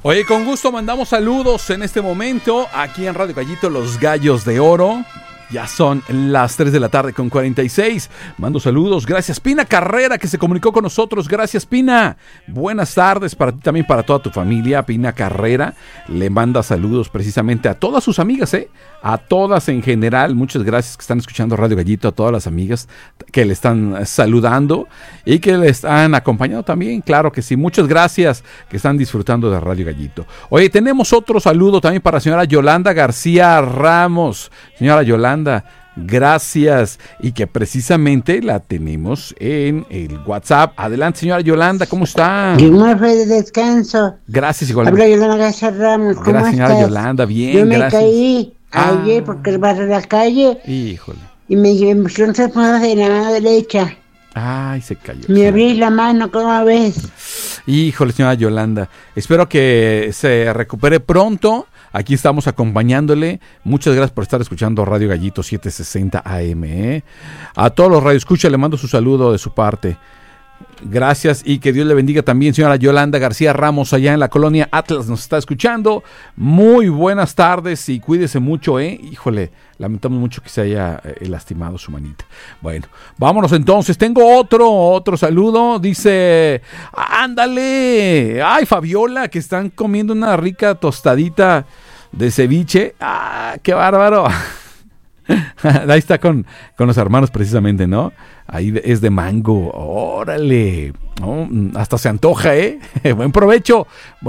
Oye, con gusto mandamos saludos en este momento aquí en Radio Gallito, los Gallos de Oro. Ya son las 3 de la tarde con 46. Mando saludos. Gracias, Pina Carrera, que se comunicó con nosotros. Gracias, Pina. Buenas tardes para ti también, para toda tu familia. Pina Carrera le manda saludos precisamente a todas sus amigas, a todas en general. Muchas gracias que están escuchando Radio Gallito, a todas las amigas que le están saludando y que le están acompañando también. Claro que sí. Muchas gracias que están disfrutando de Radio Gallito. Oye, tenemos otro saludo también para la señora Yolanda García Ramos. Señora Yolanda, gracias, y que precisamente la tenemos en el WhatsApp. Adelante, señora Yolanda, ¿cómo está? Yo me fui de descanso. Gracias, igualmente. Habla Yolanda García Ramos, ¿cómo gracias, estás? señora Yolanda, bien, yo me gracias. caí ayer porque barré la calle. Híjole. Y me pusieron zapatos de la mano derecha. Ay, se cayó. Me abrí la mano, ¿cómo ves? Híjole, señora Yolanda, espero que se recupere pronto. Aquí estamos acompañándole. Muchas gracias por estar escuchando Radio Gallito 760 AM. A todos los radioescuchas le mando su saludo de su parte. Gracias y que Dios le bendiga también, señora Yolanda García Ramos, allá en la colonia Atlas, nos está escuchando. Muy buenas tardes y cuídese mucho, Híjole, lamentamos mucho que se haya lastimado su manita. Bueno, vámonos entonces. Tengo otro saludo. Dice, ándale. Ay, Fabiola, que están comiendo una rica tostadita de ceviche. ¡Ah, qué bárbaro! Ahí está con los hermanos precisamente, ¿no? Ahí es de mango. ¡Órale! Oh, hasta se antoja, Buen provecho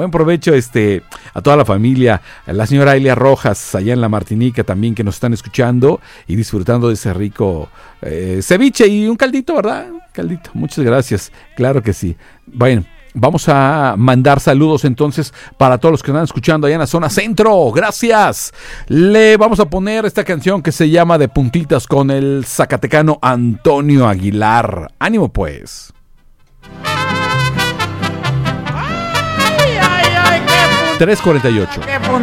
a toda la familia. La señora Elia Rojas, allá en la Martinica también, que nos están escuchando y disfrutando de ese rico ceviche y un caldito, ¿verdad? Caldito, muchas gracias. Claro que sí. Bueno, vamos a mandar saludos entonces para todos los que están escuchando allá en la zona centro. Gracias. Le vamos a poner esta canción que se llama De Puntitas con el zacatecano Antonio Aguilar. Ánimo pues. Ay, 3:48. qué